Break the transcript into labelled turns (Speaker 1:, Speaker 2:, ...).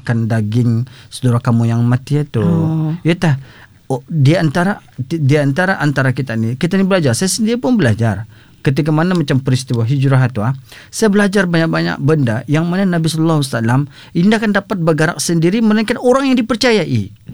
Speaker 1: makan daging saudara kamu yang mati itu. Ya tah. Di antara kita ni belajar. Saya sendiri pun belajar. Ketika mana macam peristiwa hijrah itu, saya belajar banyak-banyak benda yang mana Nabi sallallahu alaihi wasallam tidak akan dapat bergerak sendiri melainkan orang yang dipercayai.